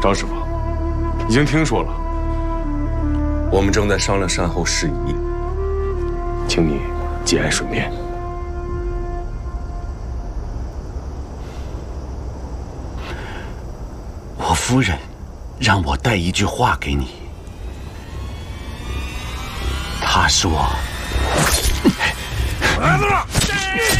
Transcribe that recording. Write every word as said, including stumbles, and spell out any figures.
张师傅，已经听说了， 我们正在商量善后事宜，请你节哀顺变。 我夫人让我带一句话给你，她说。儿子。